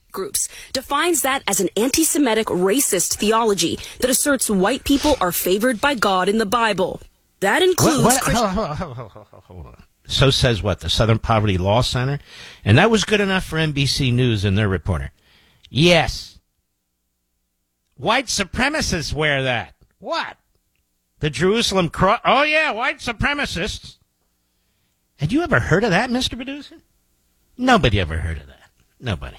groups defines that as an anti-Semitic racist theology that asserts white people are favored by God in the Bible. That includes... Hold on. So says what? The Southern Poverty Law Center? And that was good enough for NBC News and their reporter. Yes. White supremacists wear that. What? The Jerusalem cross? Oh, yeah, white supremacists. Had you ever heard of that, Mr. Producer? Nobody ever heard of that. Nobody.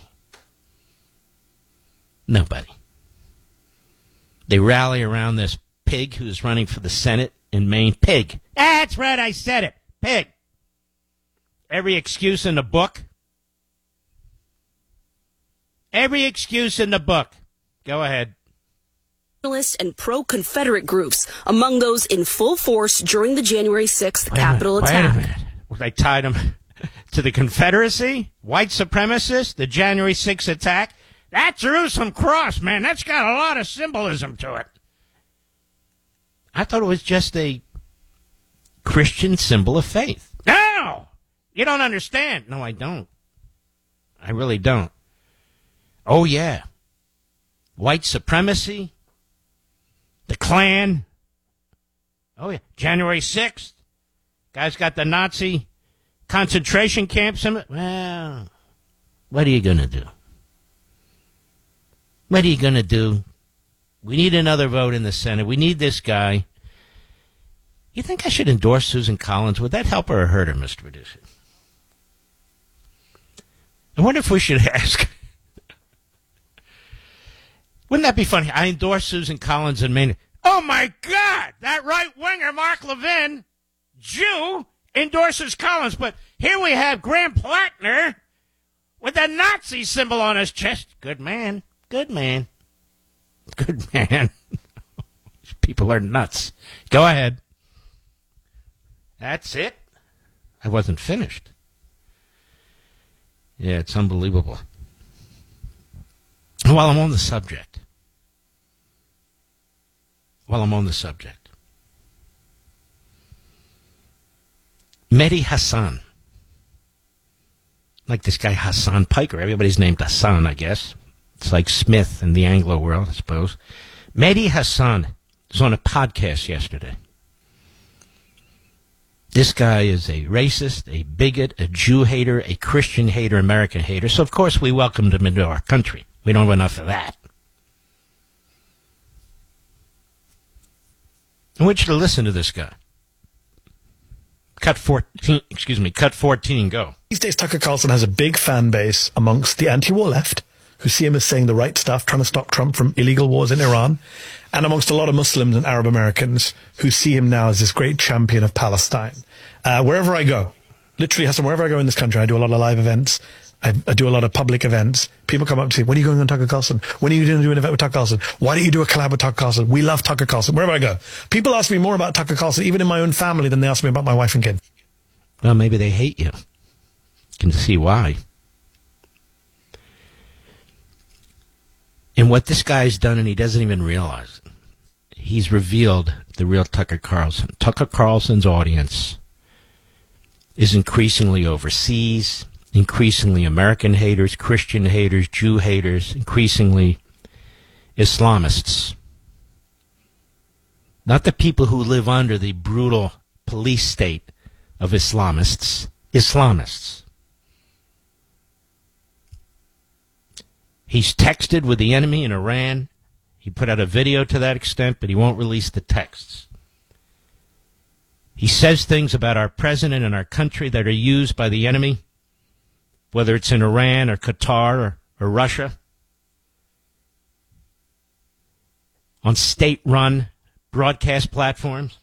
They rally around this pig who's running for the Senate in Maine. Pig. That's right, I said it. Pig. Every excuse in the book. Every excuse in the book. Go ahead. And pro-Confederate groups, among those in full force during the January 6th Capitol attack. Wait a minute. They tied them to the Confederacy, white supremacists, the January 6th attack. That Jerusalem cross, man, that's got a lot of symbolism to it. I thought it was just a Christian symbol of faith. No! You don't understand. No, I don't. I really don't. Oh, yeah. White supremacy. The Klan. Oh, yeah. January 6th. Guys got the Nazi concentration camps. Well, what are you going to do? What are you going to do? We need another vote in the Senate. We need this guy. You think I should endorse Susan Collins? Would that help her or hurt her, Mr. Producer? I wonder if we should ask. Wouldn't that be funny? I endorse Susan Collins in Maine. Oh, my God! That right-winger, Mark Levin, Jew, endorses Collins. But here we have Graham Plattner with a Nazi symbol on his chest. Good man. Good man. Good man. People are nuts. Go ahead. That's it? I wasn't finished. Yeah, it's unbelievable. While I'm on the subject. Mehdi Hassan. Like this guy Hassan Piker. Everybody's named Hassan, I guess. It's like Smith in the Anglo world, I suppose. Mehdi Hassan was on a podcast yesterday. This guy is a racist, a bigot, a Jew hater, a Christian hater, American hater. So, of course, we welcomed him into our country. We don't have enough of that. I want you to listen to this guy. Cut 14, go. These days, Tucker Carlson has a big fan base amongst the anti-war left, who see him as saying the right stuff, trying to stop Trump from illegal wars in Iran, and amongst a lot of Muslims and Arab Americans who see him now as this great champion of Palestine. Wherever I go, literally, Hassan, wherever I go in this country, I do a lot of live events. I do a lot of public events. People come up to me, when are you going on Tucker Carlson? When are you going to do an event with Tucker Carlson? Why don't you do a collab with Tucker Carlson? We love Tucker Carlson. Wherever I go. People ask me more about Tucker Carlson, even in my own family, than they ask me about my wife and kid. Well, maybe they hate you. Can see why. And what this guy's done, and he doesn't even realize it, he's revealed the real Tucker Carlson. Tucker Carlson's audience is increasingly overseas, increasingly American haters, Christian haters, Jew haters, increasingly Islamists. Not the people who live under the brutal police state of Islamists. Islamists. He's texted with the enemy in Iran. He put out a video to that extent, but he won't release the texts. He says things about our president and our country that are used by the enemy, whether it's in Iran or Qatar or Russia, on state-run broadcast platforms.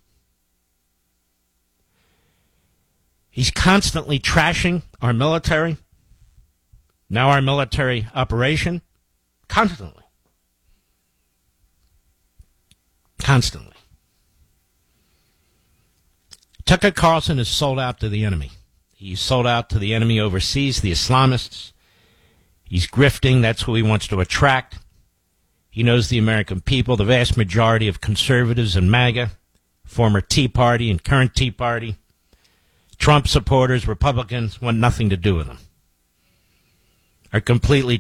He's constantly trashing our military. Now our military operation. Constantly. Tucker Carlson is sold out to the enemy. He's sold out to the enemy overseas, the Islamists. He's grifting. That's who he wants to attract. He knows the American people, the vast majority of conservatives and MAGA, former Tea Party and current Tea Party, Trump supporters, Republicans, want nothing to do with him. Are completely